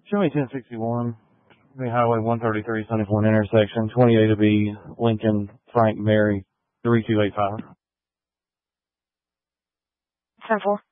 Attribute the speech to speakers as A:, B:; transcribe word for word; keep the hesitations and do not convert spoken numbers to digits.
A: Show me ten sixty-one. The Highway one thirty-three, Sunny Point intersection, twenty-eight to be Lincoln, Frank, Mary, three two eight five.
B: ten four.